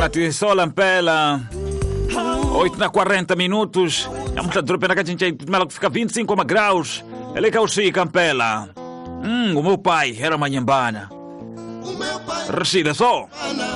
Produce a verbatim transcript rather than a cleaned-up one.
Sola Ampela, oito na quarenta minutos. É muita droga, pena que a gente aí fica vinte e cinco graus. Ele que é o Chico Ampela. Hum, o meu pai era manhambana. Rachida só.